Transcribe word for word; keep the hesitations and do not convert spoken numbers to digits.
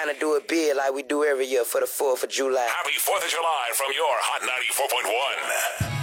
trying to do it big like we do every year for the fourth of July. Happy fourth of July from your Hot ninety-four point one.